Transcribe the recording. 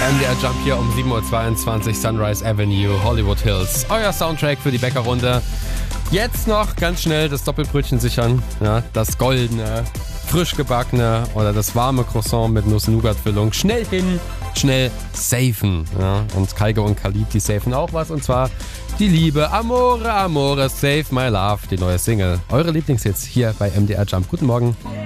MDR Jump hier um 7.22 Uhr, Sunrise Avenue, Hollywood Hills. Euer Soundtrack für die Bäckerrunde. Jetzt noch ganz schnell das Doppelbrötchen sichern. Ja, das goldene, frisch gebackene oder das warme Croissant mit Nuss-Nougat-Füllung. Schnell hin, schnell safen. Ja, und Kaige und Khalid, die safen auch was. Und zwar die Liebe. Amore, Amore, Save My Love, die neue Single. Eure Lieblingshits hier bei MDR Jump. Guten Morgen.